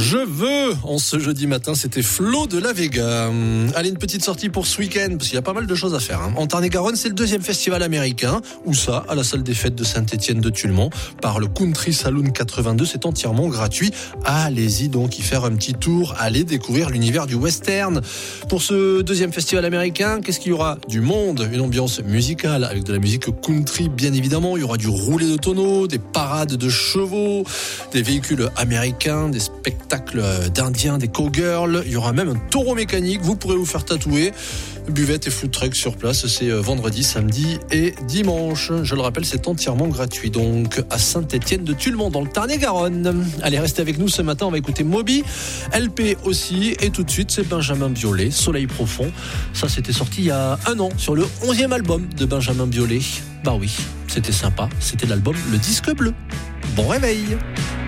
Je veux, en ce jeudi matin, c'était Flo de la Vega. Allez, une petite sortie pour ce week-end, parce qu'il y a pas mal de choses à faire. En Tarn-et-Garonne, c'est le 2e festival américain. Où ça? À la salle des fêtes de Saint-Étienne de Tullemont, par le Country Saloon 82. C'est entièrement gratuit. Allez-y donc y faire un petit tour. Allez découvrir l'univers du western. Pour ce 2e festival américain, qu'est-ce qu'il y aura? Du monde, une ambiance musicale, avec de la musique country, bien évidemment. Il y aura du roulé de tonneaux, des parades de chevaux, des véhicules américains, des spectacles d'indiens, des cowgirls. Il y aura même un taureau mécanique. Vous pourrez vous faire tatouer. Buvette et food truck sur place. C'est vendredi, samedi et dimanche. Je le rappelle, c'est entièrement gratuit. Donc, à Saint-Étienne de Tullemont, dans le Tarn-et-Garonne. Allez, restez avec nous ce matin. On va écouter Moby, LP aussi. Et tout de suite, c'est Benjamin Biolay, Soleil profond. Ça, c'était sorti il y a un an sur le 11e album de Benjamin Biolay. Bah oui, c'était sympa. C'était l'album Le Disque Bleu. Bon réveil.